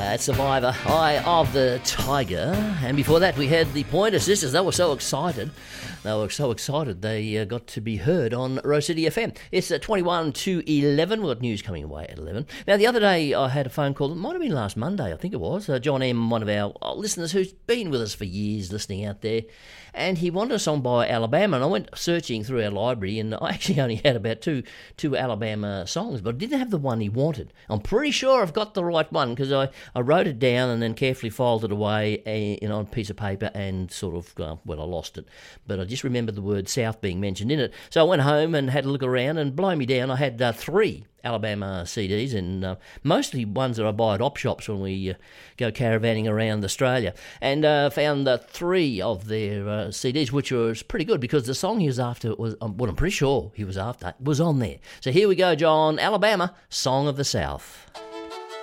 Survivor, Eye of the Tiger. And before that, we had the Pointer Sisters. They were so excited. They got to be heard on Rose City FM. It's 21 to 11. We've got news coming away at 11. Now, the other day, I had a phone call. It might have been last Monday, I think it was. John M., one of our listeners who's been with us for years, listening out there. And he wanted a song by Alabama. And I went searching through our library, and I actually only had about two Alabama songs, but I didn't have the one he wanted. I'm pretty sure I've got the right one, because I wrote it down and then carefully filed it away on a piece of paper and sort of, I lost it. But I just remembered the word South being mentioned in it. So I went home and had a look around, and blow me down, I had 3 Alabama CDs, and mostly ones that I buy at op shops when we go caravanning around Australia, and found 3 of their CDs, which was pretty good, because the song he was after was, what I'm pretty sure he was after, was on there. So here we go, John. Alabama, Song of the South.